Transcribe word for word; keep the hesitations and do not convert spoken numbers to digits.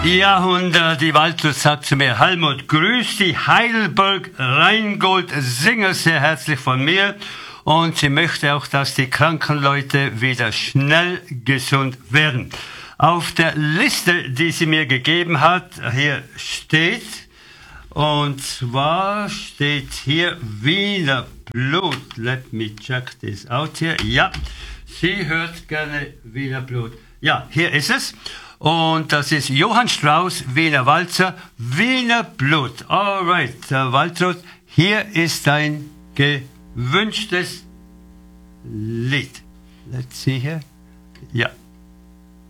Ja, und äh, die Waldlust sagt zu mir, Helmut, grüß die Heidelberg Rheingold Singer sehr herzlich von mir. Und sie möchte auch, dass die kranken Leute wieder schnell gesund werden. Auf der Liste, die sie mir gegeben hat, hier steht, und zwar steht hier Wiener Blut. Let me check this out here. Ja, sie hört gerne Wiener Blut. Ja, hier ist es. Und das ist Johann Strauss, Wiener Walzer, Wiener Blut. Alright, Herr Waltraud, hier ist ein gewünschtes Lied. Let's see here. Ja.